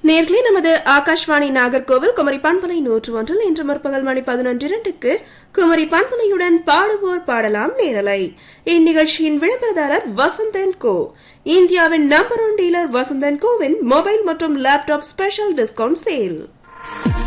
நேர்களே நமது ஆகாஷ்வாணி நாகர்கோவில் குமரி பண்பலை 101 இன்று முற்பகல் மணி 11:02க்கு குமரி பண்பலையுடன் பாடுவோர் பாடலாம் நேரலை. இந்நிகழ்ச்சியின் விளம்பரதாரர் வசந்த் & கோ. இந்தியாவின் number 1 dealer Vasanth & CoWIN mobile மற்றும் லேப்டாப் ஸ்பெஷல் டிஸ்கவுண்ட் சேல்.